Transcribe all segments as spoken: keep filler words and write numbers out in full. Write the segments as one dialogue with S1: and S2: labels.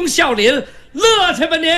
S1: 中笑林，乐去吧您！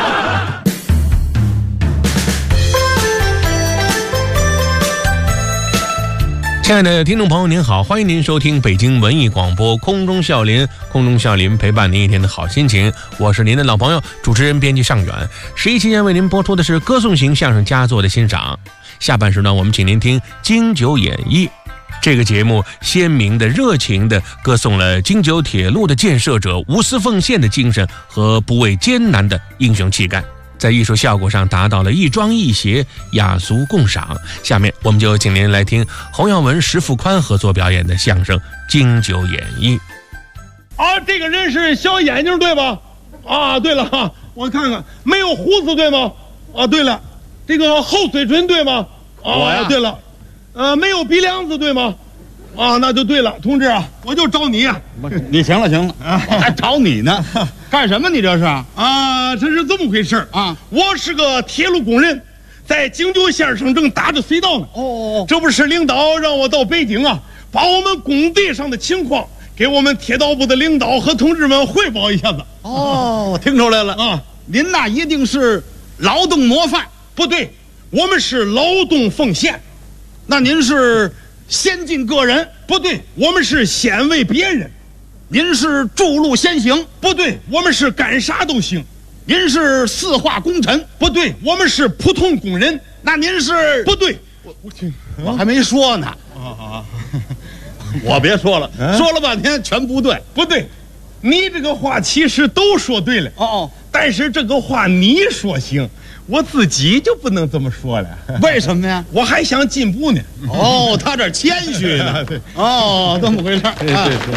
S2: 亲爱的听众朋友您好，欢迎您收听北京文艺广播空中笑林，空中笑林陪伴您一天的好心情，我是您的老朋友主持人编辑尚远。十一期间为您播出的是歌颂型相声佳作的欣赏，下半时段我们请您听京九演绎。这个节目鲜明的热情的歌颂了京九铁路的建设者无私奉献的精神和不畏艰难的英雄气概，在艺术效果上达到了一庄一谐，雅俗共赏。下面我们就请您来听侯耀文、石富宽合作表演的相声《京九演绎》。
S3: 啊，这个人是小眼睛对吧？啊，对了哈，我看看没有胡子对吗？啊，对了，这个厚嘴唇对吗？啊，
S4: 我呀，
S3: 对了，呃，没有鼻梁子对吗？啊，那就对了，同志啊，我就找你呀、
S4: 啊。你行了行了，我还找你呢，干什么？你这是
S3: 啊？这是这么回事
S4: 啊？
S3: 我是个铁路工人，在京九线上正打着隧道呢。
S4: 哦，
S3: 这不是领导让我到北京啊，把我们工地上的情况给我们铁道部的领导和同志们汇报一下子。
S4: 哦，我听出来了啊，您那一定是劳动模范。
S3: 不对，我们是劳动奉献。
S4: 那您是先进个人？
S3: 不对，我们是先为别人。
S4: 您是筑路先行？
S3: 不对，我们是干啥都行。
S4: 您是四化功臣？
S3: 不对，我们是普通工人。
S4: 那您是？
S3: 不对，
S4: 我我听我还没说呢。
S3: 啊啊！
S4: 我别说了，
S3: 啊、
S4: 说了半天全不对。
S3: 不对，你这个话其实都说对了。
S4: 哦哦，
S3: 但是这个话你说行。我自己就不能这么说了，
S4: 为什么呀？
S3: 我还想进步呢。
S4: 哦，他这谦虚呢。
S3: 对，
S4: 哦，这么回事。
S3: 对对对。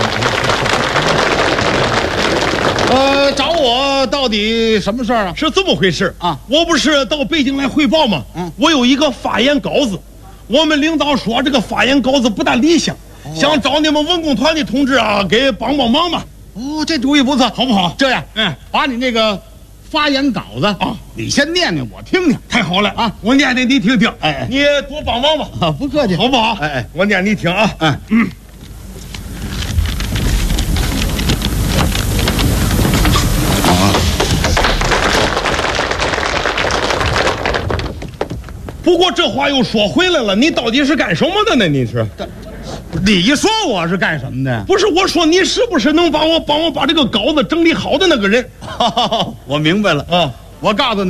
S4: 呃，找我到底什么事儿啊？
S3: 是这么回事
S4: 啊！
S3: 我不是到北京来汇报吗？
S4: 嗯，
S3: 我有一个发言稿子，我们领导说这个发言稿子不大理想，哦、想找你们文工团的同志啊，给帮帮忙吧。
S4: 哦，这主意不错，
S3: 好不好？
S4: 这样，
S3: 嗯，
S4: 把你那个发言稿子啊，你先念念我听听。
S3: 太好了啊！我念念你听听。
S4: 哎，
S3: 你多帮忙吧。
S4: 啊，不客气，
S3: 好不好？
S4: 哎哎，
S3: 我念你听啊。
S4: 嗯
S3: 嗯。啊。不过这话又说回来了，你到底是干什么的呢？你是？
S4: 你说我是干什么的？
S3: 不是，我说你是不是能帮我帮我把这个稿子整理好的那个人？
S4: 我明白了
S3: 啊！
S4: 我告诉你。